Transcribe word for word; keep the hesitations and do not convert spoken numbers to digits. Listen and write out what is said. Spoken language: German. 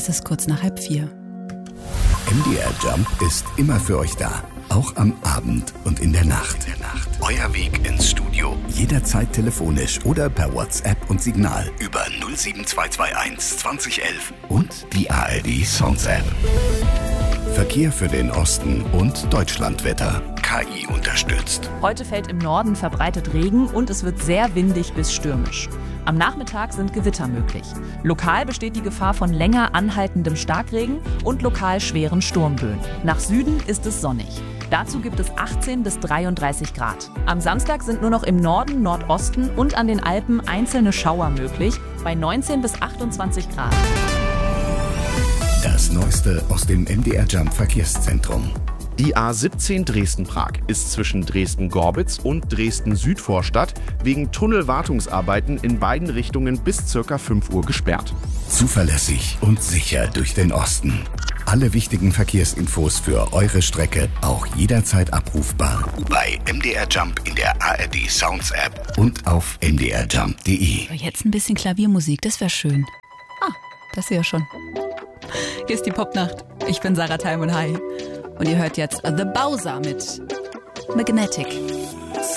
Es ist kurz nach halb vier. M D R Jump ist immer für euch da. Auch am Abend und in der Nacht. Euer Weg ins Studio. Jederzeit telefonisch oder per WhatsApp und Signal über null sieben zwei zwei eins zwanzig elf und die A R D Sounds App. Verkehr für den Osten und Deutschlandwetter. K I unterstützt. Heute fällt im Norden verbreitet Regen und es wird sehr windig bis stürmisch. Am Nachmittag sind Gewitter möglich. Lokal besteht die Gefahr von länger anhaltendem Starkregen und lokal schweren Sturmböen. Nach Süden ist es sonnig. Dazu gibt es achtzehn bis dreiunddreißig Grad. Am Samstag sind nur noch im Norden, Nordosten und an den Alpen einzelne Schauer möglich, bei neunzehn bis achtundzwanzig Grad. Das Neueste aus dem M D R Jump Verkehrszentrum. Die A siebzehn Dresden-Prag ist zwischen Dresden-Gorbitz und Dresden-Südvorstadt wegen Tunnelwartungsarbeiten in beiden Richtungen bis ca. fünf Uhr gesperrt. Zuverlässig und sicher durch den Osten. Alle wichtigen Verkehrsinfos für eure Strecke auch jederzeit abrufbar bei M D R Jump in der A R D Sounds App und auf m d r jump punkt d e. Jetzt ein bisschen Klaviermusik, das wäre schön. Ah, das sehe ich schon. Hier ist die Popnacht. Ich bin Sarah Thalmann. Hi. Und ihr hört jetzt The Bowser mit Magnetic.